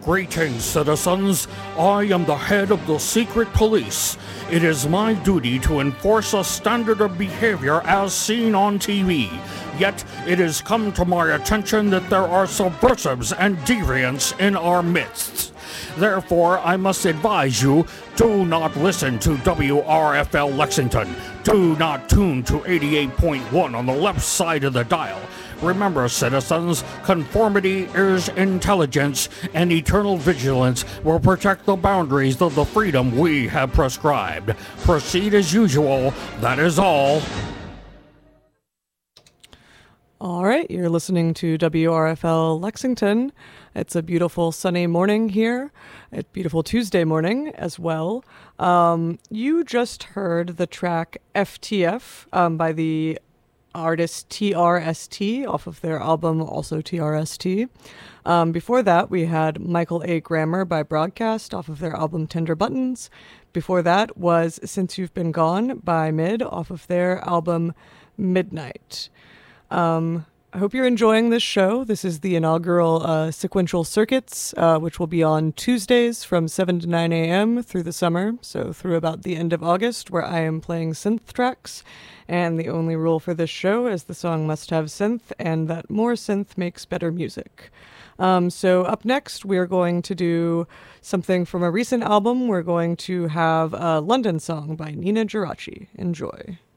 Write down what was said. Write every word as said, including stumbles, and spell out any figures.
Greetings, citizens. I am the head of the secret police. It is my duty to enforce a standard of behavior as seen on T V. Yet, it has come to my attention that there are subversives and deviants in our midst. Therefore, I must advise you, do not listen to W R F L Lexington. Do not tune to eighty-eight point one on the left side of the dial. Remember, citizens, conformity is intelligence, and eternal vigilance will protect the boundaries of the freedom we have prescribed. Proceed as usual. That is all. All right, you're listening to W R F L Lexington. It's a beautiful sunny morning here. It's beautiful Tuesday morning as well. Um, you just heard the track F T F um, by the artist T R S T off of their album, also T R S T. Um, before that, we had Michael A. Grammer by Broadcast off of their album Tender Buttons. Before that was Since You've Been Gone by Mid off of their album Midnight. Um, I hope you're enjoying this show. This is the inaugural uh, Sequential Circuits, uh, which will be on Tuesdays from seven to nine a.m. through the summer, so through about the end of August, where I am playing synth tracks. And the only rule for this show is the song must have synth, and that more synth makes better music. Um, so up next, we're going to do something from a recent album. We're going to have a London Song by Nina Geraci. Enjoy.